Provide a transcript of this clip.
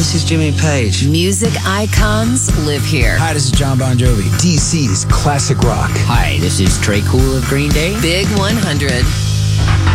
this is Jimmy Page. Music icons live here. Hi, this is John Bon Jovi. DC's classic rock. Hi, this is Trey Cool of Green Day. Big 100.